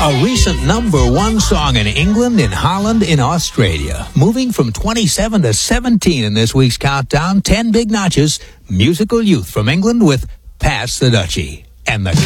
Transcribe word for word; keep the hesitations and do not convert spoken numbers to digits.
A recent number one song in England, in Holland, in Australia. Moving from twenty-seven to seventeen in this week's countdown, ten big notches. Musical Youth from England with Pass the Dutchie. And the